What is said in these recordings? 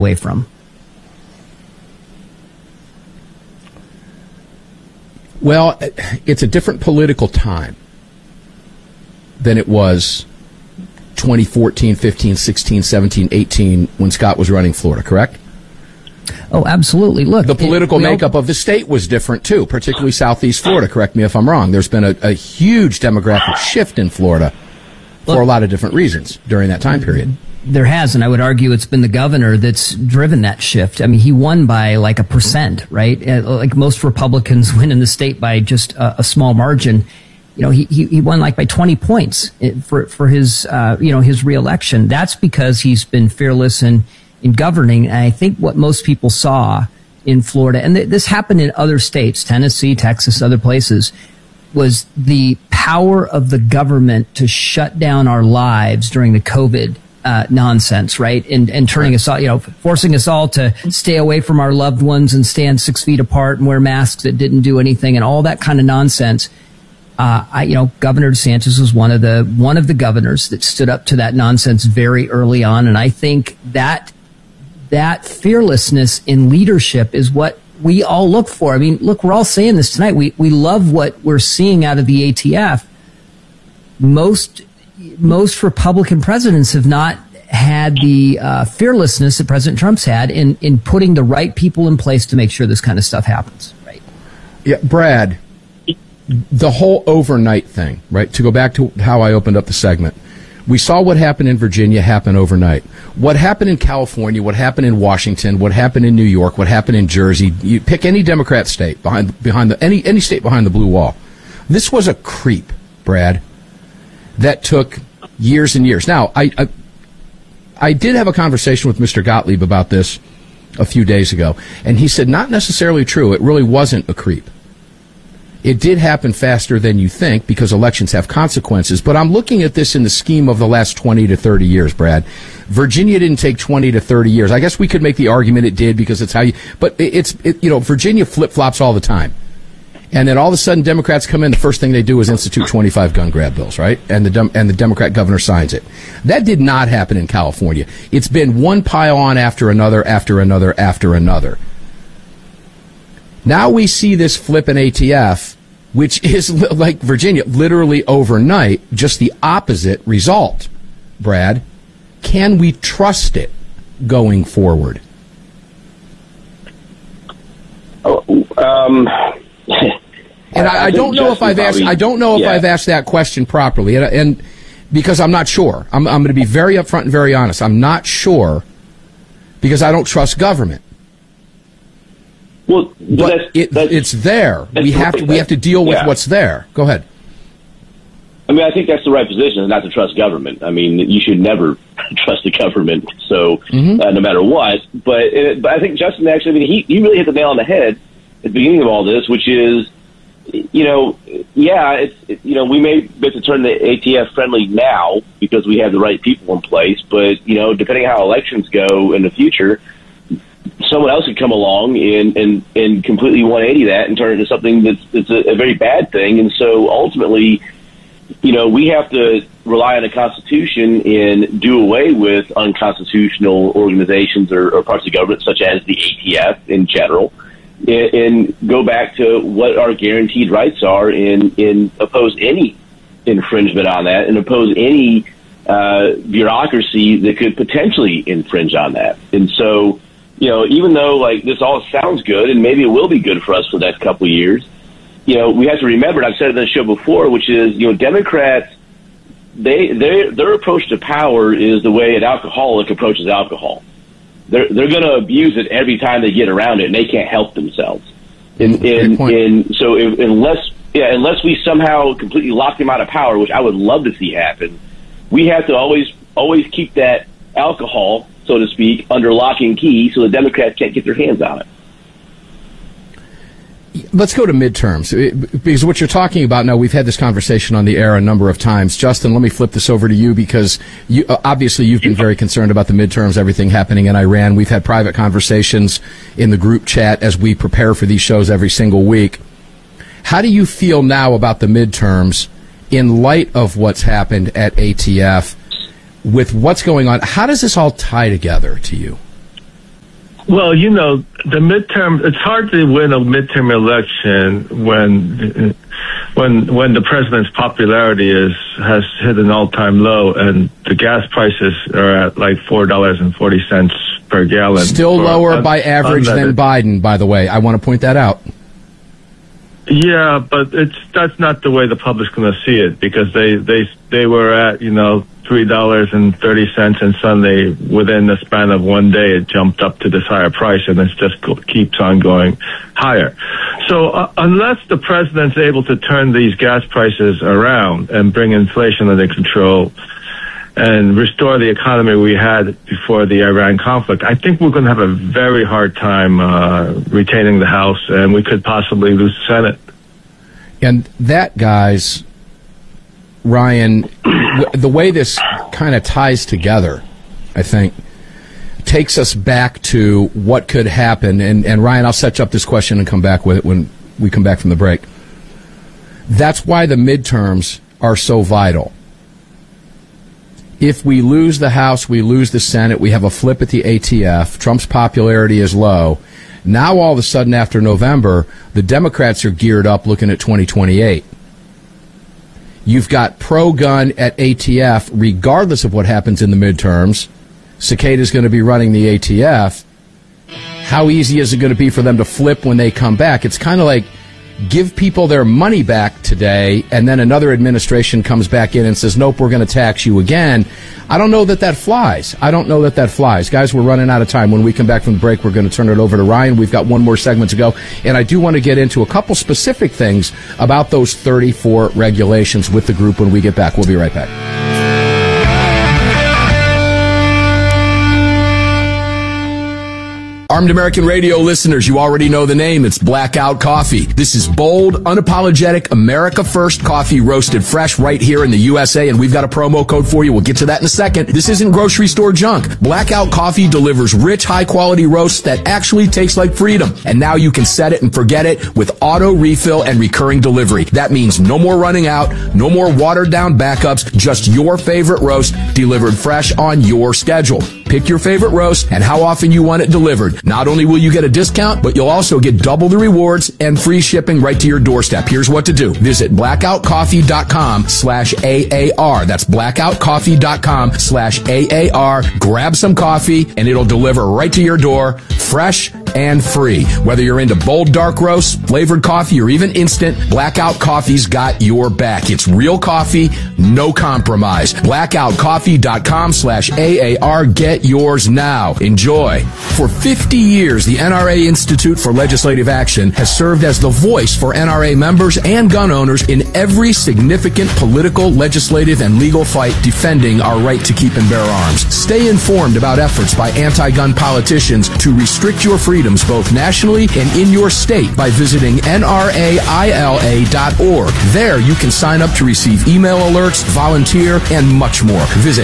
away from? Well, it's a different political time than it was 2014, 15, 16, 17, 18 when Scott was running Florida, correct? Oh, absolutely. Look, the political makeup of the state was different, too, particularly southeast Florida. Correct me if I'm wrong. There's been a huge demographic shift in Florida for a lot of different reasons during that time period. There has, and I would argue it's been the governor that's driven that shift. I mean, he won by like 1%, right? Like most Republicans win in the state by just a small margin. You know, he won like by 20 points for his, his reelection. That's because he's been fearless in governing. And I think what most people saw in Florida, and this happened in other states, Tennessee, Texas, other places, was the power of the government to shut down our lives during the COVID nonsense, right? And turning us all, forcing us all to stay away from our loved ones and stand 6 feet apart and wear masks that didn't do anything and all that kind of nonsense. Governor DeSantis was one of the governors that stood up to that nonsense very early on. And I think that fearlessness in leadership is what we all look for. I mean, look, we're all saying this tonight. We love what we're seeing out of the ATF. Most Republican presidents have not had the fearlessness that President Trump's had in putting the right people in place to make sure this kind of stuff happens. Right? Yeah, Brad, the whole overnight thing, right? To go back to how I opened up the segment, we saw what happened in Virginia happen overnight. What happened in California, what happened in Washington, what happened in New York, what happened in Jersey. You pick any Democrat state any state behind the blue wall. This was a creep, Brad, that took years and years. Now, I did have a conversation with Mr. Gottlieb about this a few days ago, and he said not necessarily true. It really wasn't a creep. It did happen faster than you think because elections have consequences. But I'm looking at this in the scheme of the last 20 to 30 years, Brad. Virginia didn't take 20 to 30 years. I guess we could make the argument it did because it's how you. But Virginia flip-flops all the time. And then all of a sudden, Democrats come in. The first thing they do is institute 25 gun grab bills, right? And the Democrat governor signs it. That did not happen in California. It's been one pile on after another, after another, after another. Now we see this flip in ATF, which is like Virginia, literally overnight, just the opposite result. Brad, can we trust it going forward? And I don't know if I've asked. I don't know if I've asked that question properly, and because I'm not sure. I'm going to be very upfront and very honest. I'm not sure because I don't trust government. Well, but it's there. We have to deal with what's there. Go ahead. I mean, I think that's the right position, not to trust government. I mean, you should never trust the government. So no matter what. But I think Justin actually, I mean, he really hit the nail on the head at the beginning of all this, which is, we may have to turn the ATF friendly now because we have the right people in place. But depending on how elections go in the future, someone else could come along and completely 180 that and turn it into something that's a very bad thing. And so ultimately, we have to rely on the Constitution and do away with unconstitutional organizations or parts of government, such as the ATF in general, and go back to what our guaranteed rights are and oppose any infringement on that and oppose any bureaucracy that could potentially infringe on that. And so, even though this all sounds good and maybe it will be good for us for the next couple of years, we have to remember, and I've said it on the show before, which is, Democrats, their approach to power is the way an alcoholic approaches alcohol. They're going to abuse it every time they get around it, and they can't help themselves. And so unless we somehow completely lock them out of power, which I would love to see happen, we have to always keep that alcohol, so to speak, under lock and key so the Democrats can't get their hands on it. Let's go to midterms, because what you're talking about now, we've had this conversation on the air a number of times. Justin, let me flip this over to you because obviously you've been very concerned about the midterms, everything happening in Iran. We've had private conversations in the group chat as we prepare for these shows every single week. How do you feel now about the midterms in light of what's happened at ATF with what's going on? How does this all tie together to you? Well, the midterm, it's hard to win a midterm election when the president's popularity has hit an all-time low and the gas prices are at like $4.40 per gallon. Still lower by average than Biden, by the way. I want to point that out. Yeah, but that's not the way the public's going to see it, because they were at, $3.30, and suddenly within the span of one day it jumped up to this higher price, and it just keeps on going higher. So unless the president's able to turn these gas prices around and bring inflation under control and restore the economy we had before the Iran conflict, I think we're going to have a very hard time retaining the House, and we could possibly lose the Senate. And that, guys, Ryan, the way this kind of ties together, I think, takes us back to what could happen. And Ryan, I'll set up this question and come back with it when we come back from the break. That's why the midterms are so vital. If we lose the House, we lose the Senate, we have a flip at the ATF, Trump's popularity is low. Now, all of a sudden, after November, the Democrats are geared up looking at 2028. You've got pro-gun at ATF, regardless of what happens in the midterms. Cicada's going to be running the ATF. How easy is it going to be for them to flip when they come back? It's kind of like give people their money back today, and then another administration comes back in and says, nope, we're going to tax you again. I don't know that flies. Guys, we're running out of time. When we come back from the break, we're going to turn it over to Ryan. We've got one more segment to go, and I do want to get into a couple specific things about those 34 regulations with the group when we get back. We'll be right back. Armed American Radio listeners, you already know the name. It's Blackout Coffee. This is bold, unapologetic, America First coffee roasted fresh right here in the USA, and we've got a promo code for you. We'll get to that in a second. This isn't grocery store junk. Blackout Coffee delivers rich, high-quality roasts that actually taste like freedom. And now you can set it and forget it with auto refill and recurring delivery. That means no more running out, no more watered-down backups, just your favorite roast delivered fresh on your schedule. Pick your favorite roast and how often you want it delivered. Not only will you get a discount, but you'll also get double the rewards and free shipping right to your doorstep. Here's what to do. Visit blackoutcoffee.com/AAR. That's blackoutcoffee.com/AAR. Grab some coffee and it'll deliver right to your door, fresh and free. Whether you're into bold dark roasts, flavored coffee, or even instant, Blackout Coffee's got your back. It's real coffee, no compromise. blackoutcoffee.com/AAR. Get yours now. Enjoy. For 50 years, the NRA Institute for Legislative Action has served as the voice for NRA members and gun owners in every significant political, legislative, and legal fight defending our right to keep and bear arms. Stay informed about efforts by anti-gun politicians to restrict your freedoms both nationally and in your state by visiting nraila.org. There you can sign up to receive email alerts, volunteer, and much more. Visit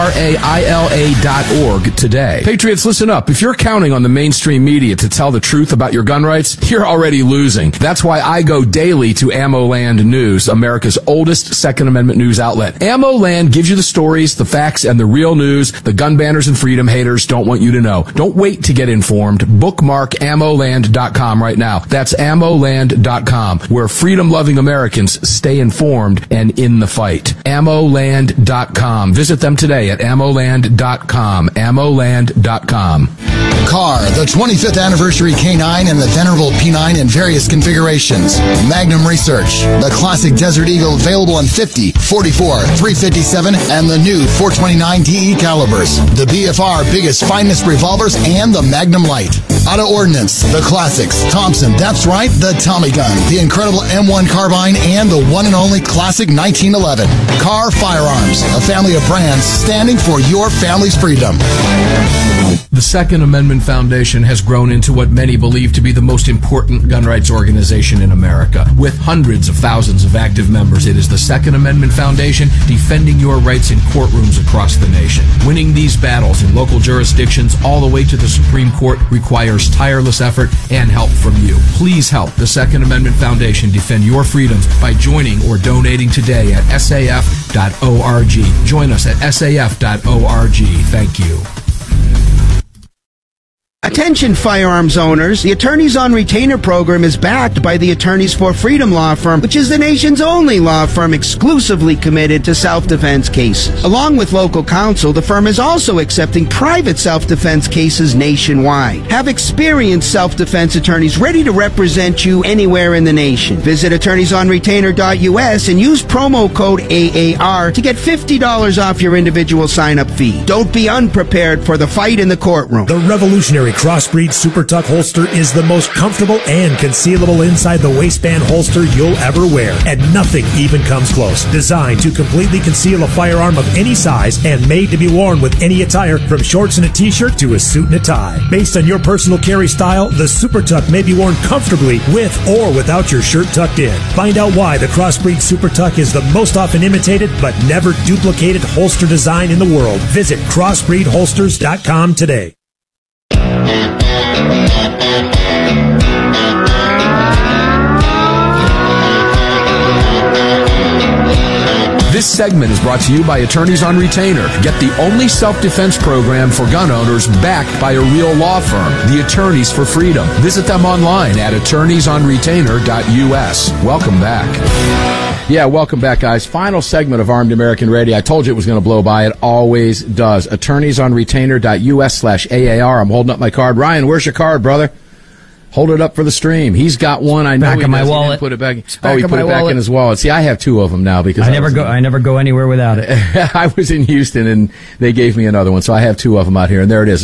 nraila.org today. Patriots, listen up. If you're counting on the mainstream media to tell the truth about your gun rights, you're already losing. That's why I go daily to AmmoLand News, America's oldest Second Amendment news outlet. AmmoLand gives you the stories, the facts, and the real news the gun banners and freedom haters don't want you to know. Don't wait to get informed. Bookmark AmmoLand.com right now. That's AmmoLand.com, where freedom-loving Americans stay informed and in the fight. AmmoLand.com. Visit them today at AmmoLand.com. AmmoLand.com. Car, the 25th anniversary K9 and the venerable P9 in various configurations. Magnum Research, the classic Desert Eagle available in 50, 44, 357, and the new 429 DE calibers. The BFR biggest, finest revolvers and the Magnum Light. Auto Ordnance, the classics. Thompson, that's right, the Tommy gun, the incredible M1 carbine, and the one and only classic 1911. Car Firearms, a family of brands standing for your family's freedom. The Second Amendment Foundation has grown into what many believe to be the most important gun rights organization in America. With hundreds of thousands of active members, it is the Second Amendment Foundation defending your rights in courtrooms across the nation. Winning these battles in local jurisdictions all the way to the Supreme Court requires tireless effort and help from you. Please help the Second Amendment Foundation defend your freedoms by joining or donating today at saf.org. Join us at saf.org. Thank you. Attention firearms owners, the Attorneys on Retainer program is backed by the Attorneys for Freedom law firm, which is the nation's only law firm exclusively committed to self-defense cases. Along with local counsel, the firm is also accepting private self-defense cases nationwide. Have experienced self-defense attorneys ready to represent you anywhere in the nation. Visit attorneysonretainer.us and use promo code AAR to get $50 off your individual sign-up fee. Don't be unprepared for the fight in the courtroom. The revolutionary Crossbreed Super Tuck holster is the most comfortable and concealable inside the waistband holster you'll ever wear, and nothing even comes close. Designed to completely conceal a firearm of any size and made to be worn with any attire, from shorts and a t-shirt to a suit and a tie. Based on your personal carry style, the Super Tuck may be worn comfortably with or without your shirt tucked in. Find out why the Crossbreed Super Tuck is the most often imitated but never duplicated holster design in the world. Visit crossbreedholsters.com today. This segment is brought to you by Attorneys on Retainer. Get the only self-defense program for gun owners backed by a real law firm, the Attorneys for Freedom. Visit them online at attorneysonretainer.us. Welcome back. Yeah, welcome back, guys. Final segment of Armed American Radio. I told you it was going to blow by. It always does. attorneysonretainer.us/AAR. I'm holding up my card. Ryan, where's your card, brother? Hold it up for the stream. He's got one. I know back he in my does. wallet. He put it back. Oh, he put it back in his wallet. See, I have two of them now because I never go anywhere without it. I was in Houston and they gave me another one, so I have two of them out here. And there it is,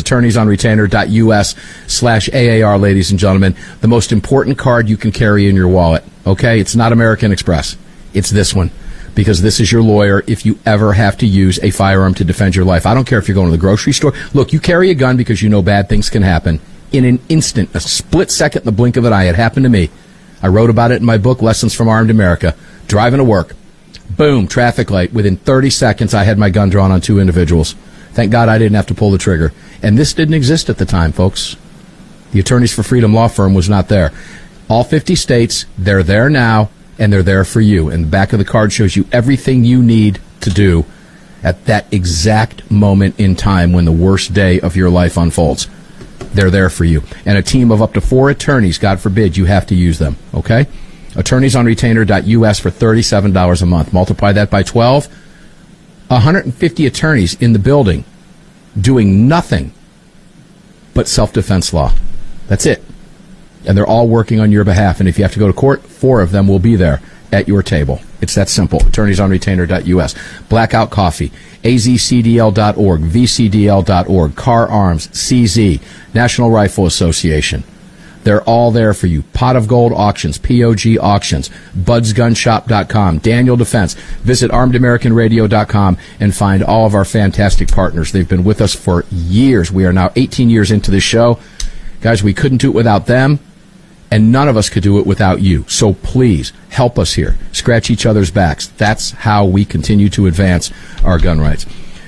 attorneysonretainer.us/AAR, ladies and gentlemen. The most important card you can carry in your wallet. Okay, it's not American Express. It's this one, because this is your lawyer if you ever have to use a firearm to defend your life. I don't care if you're going to the grocery store. Look, you carry a gun because you know bad things can happen. In an instant, a split second, in the blink of an eye, it happened to me. I wrote about it in my book, Lessons from Armed America. Driving to work. Boom, traffic light. Within 30 seconds, I had my gun drawn on two individuals. Thank God I didn't have to pull the trigger. And this didn't exist at the time, folks. The Attorneys for Freedom law firm was not there. All 50 states, they're there now, and they're there for you. And the back of the card shows you everything you need to do at that exact moment in time when the worst day of your life unfolds. They're there for you. And a team of up to 4 attorneys, God forbid you have to use them, okay? Attorneysonretainer.us for $37 a month. Multiply that by 12. 150 attorneys in the building doing nothing but self-defense law. That's it. And they're all working on your behalf. And if you have to go to court, 4 of them will be there at your table. It's that simple. Attorneysonretainer.us. Blackout Coffee, azcdl.org, vcdl.org, Car Arms, CZ, National Rifle Association. They're all there for you. Pot of Gold Auctions, POG Auctions, budsgunshop.com, Daniel Defense. Visit armedamericanradio.com and find all of our fantastic partners. They've been with us for years. We are now 18 years into this show. Guys, we couldn't do it without them, and none of us could do it without you. So please, help us here. Scratch each other's backs. That's how we continue to advance our gun rights.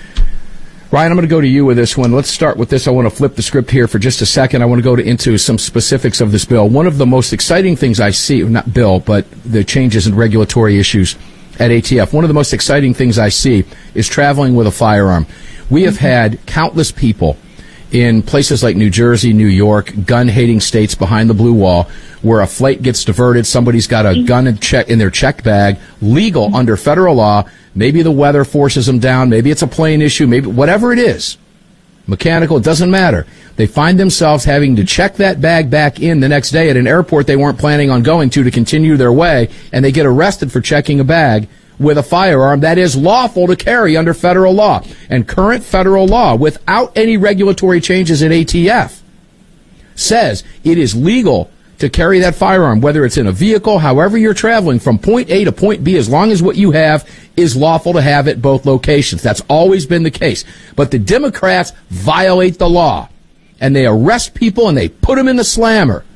Ryan, I'm going to go to you with this one. Let's start with this. I want to flip the script here for just a second. I want to go into some specifics of this bill. One of the most exciting things I see, not bill, but the changes in regulatory issues at ATF, one of the most exciting things I see is traveling with a firearm. We have had countless people in places like New Jersey, New York, gun-hating states behind the blue wall, where a flight gets diverted, somebody's got a gun in their checked bag, legal under federal law. Maybe the weather forces them down. Maybe it's a plane issue. Maybe whatever it is, mechanical, it doesn't matter. They find themselves having to check that bag back in the next day at an airport they weren't planning on going to continue their way, and they get arrested for checking a bag with a firearm that is lawful to carry under federal law. And current federal law, without any regulatory changes at ATF, says it is legal to carry that firearm, whether it's in a vehicle, however you're traveling from point A to point B, as long as what you have is lawful to have at both locations. That's always been the case. But the Democrats violate the law, and they arrest people and they put them in the slammer.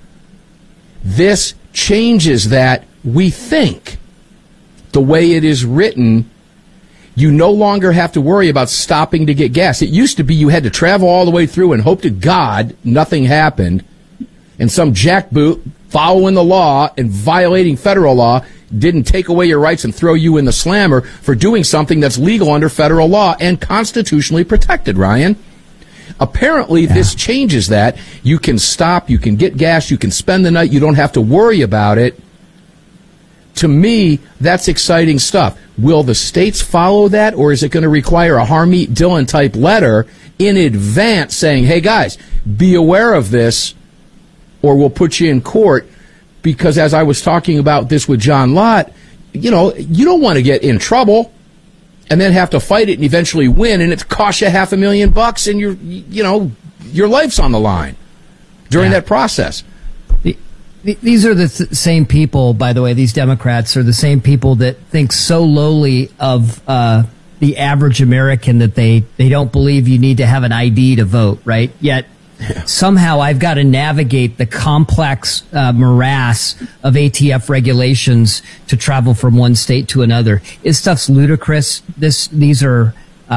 This changes that, we think. The way it is written, you no longer have to worry about stopping to get gas. It used to be you had to travel all the way through and hope to God nothing happened, and some jackboot following the law and violating federal law didn't take away your rights and throw you in the slammer for doing something that's legal under federal law and constitutionally protected, Ryan. Apparently, this changes that. You can stop, you can get gas, you can spend the night, you don't have to worry about it. To me, that's exciting stuff. Will the states follow that, or is it going to require a Harmeet Dillon type letter in advance saying, hey guys, be aware of this, or we'll put you in court? Because as I was talking about this with John Lott, you don't want to get in trouble and then have to fight it and eventually win, and it costs you $500,000 and your life's on the line during that process. These are the same people, by the way, these Democrats are the same people that think so lowly of the average American that they don't believe you need to have an ID to vote, right? Yet somehow I've got to navigate the complex morass of ATF regulations to travel from one state to another. This stuff's ludicrous. These are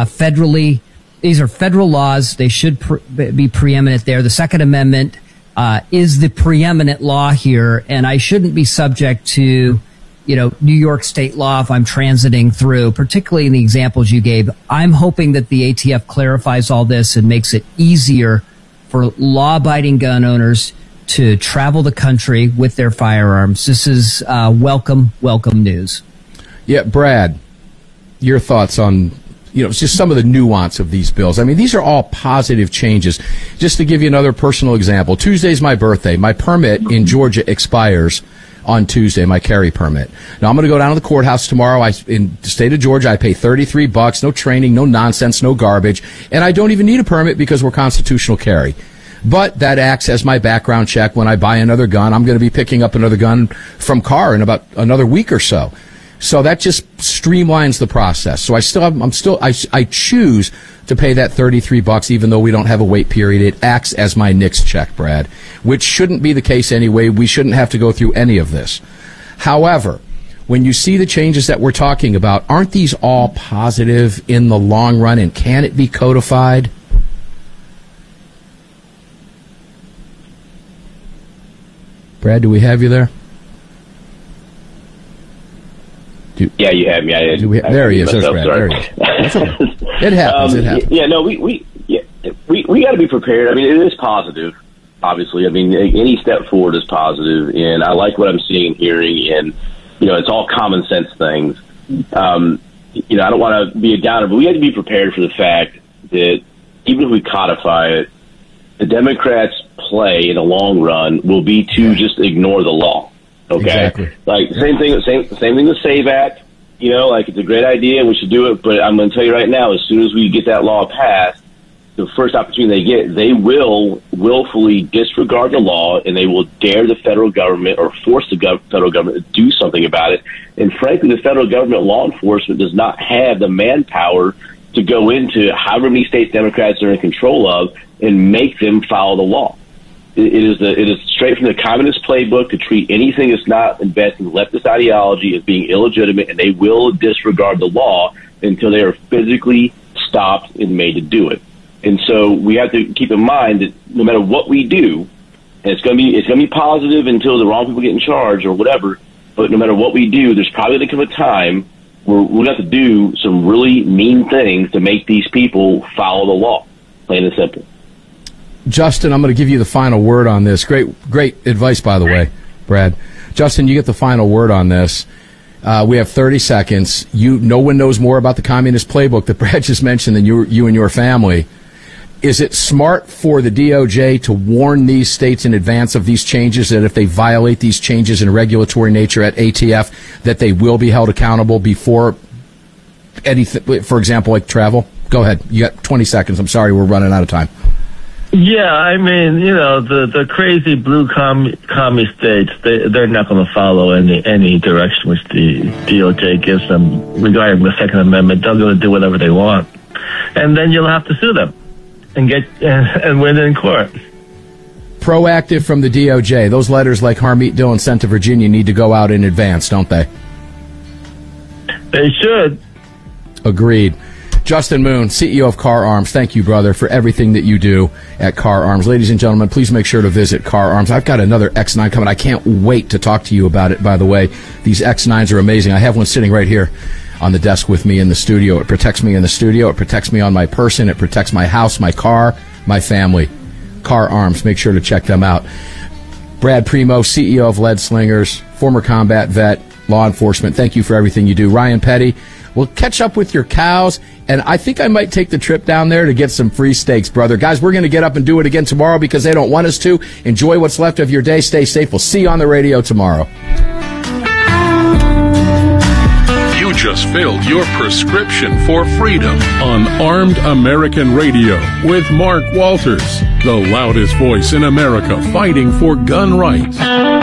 federal laws. They should be preeminent there. The Second Amendment is the preeminent law here, and I shouldn't be subject to, New York state law if I'm transiting through, particularly in the examples you gave. I'm hoping that the ATF clarifies all this and makes it easier for law-abiding gun owners to travel the country with their firearms. This is welcome news. Yeah, Brad, your thoughts on just some of the nuance of these bills. I mean, these are all positive changes. Just to give you another personal example, Tuesday's my birthday. My permit in Georgia expires on Tuesday, my carry permit. Now, I'm going to go down to the courthouse tomorrow. In the state of Georgia, I pay $33, no training, no nonsense, no garbage, and I don't even need a permit because we're constitutional carry. But that acts as my background check when I buy another gun. I'm going to be picking up another gun from Carr in about another week or so. So that just streamlines the process. So I choose to pay that $33 even though we don't have a wait period. It acts as my NICS check, Brad, which shouldn't be the case anyway. We shouldn't have to go through any of this. However, when you see the changes that we're talking about, aren't these all positive in the long run, and can it be codified? Brad, do we have you there? Yeah, you have me. There he is. There he is. It happens. It happens. Yeah, no, we got to be prepared. I mean, it is positive, obviously. I mean, any step forward is positive, and I like what I'm seeing and hearing, and it's all common sense things. I don't want to be a downer, but we have to be prepared for the fact that even if we codify it, the Democrats' play in the long run will be to just ignore the law. Okay, exactly. Like same thing with SAVE Act. It's a great idea and we should do it. But I'm going to tell you right now, as soon as we get that law passed, the first opportunity they get, they will willfully disregard the law and they will dare the federal government or force the federal government to do something about it. And frankly, the federal government law enforcement does not have the manpower to go into however many states Democrats are in control of and make them follow the law. It is straight from the communist playbook to treat anything that's not invested in leftist ideology as being illegitimate, and they will disregard the law until they are physically stopped and made to do it. And so we have to keep in mind that no matter what we do, and it's going to be positive until the wrong people get in charge or whatever, but no matter what we do, there's probably going to come a time where we'll have to do some really mean things to make these people follow the law, plain and simple. Justin, I'm going to give you the final word on this. Great advice, by the way, Brad. Justin, you get the final word on this. We have 30 seconds. No one knows more about the communist playbook that Brad just mentioned than you and your family. Is it smart for the DOJ to warn these states in advance of these changes that if they violate these changes in regulatory nature at ATF, that they will be held accountable before anything, for example, like travel? Go ahead. You got 20 seconds. I'm sorry, we're running out of time. Yeah, I mean, the crazy blue commie states, they're not going to follow any direction which the DOJ gives them regarding the Second Amendment. They're going to do whatever they want, and then you'll have to sue them and win in court. Proactive from the DOJ. Those letters like Harmeet Dillon sent to Virginia need to go out in advance, don't they? They should. Agreed. Justin Moon, CEO of Carr Arms, thank you, brother, for everything that you do at Carr Arms. Ladies and gentlemen, please make sure to visit Carr Arms. I've got another X9 coming. I can't wait to talk to you about it, by the way. These X9s are amazing. I have one sitting right here on the desk with me in the studio. It protects me in the studio. It protects me on my person. It protects my house, my car, my family. Car Arms. Make sure to check them out. Brad Primo, CEO of Lead Slingers, former combat vet, law enforcement. Thank you for everything you do. Ryan Petty, we'll catch up with your cows, and I think I might take the trip down there to get some free steaks, brother. Guys, we're going to get up and do it again tomorrow because they don't want us to. Enjoy what's left of your day. Stay safe. We'll see you on the radio tomorrow. You just filled your prescription for freedom on Armed American Radio with Mark Walters, the loudest voice in America fighting for gun rights.